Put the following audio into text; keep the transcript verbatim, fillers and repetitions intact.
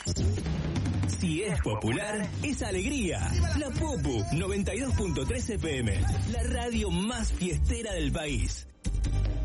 Si es popular, es alegría. La Popu noventa y dos punto tres F M, la radio más fiestera del país.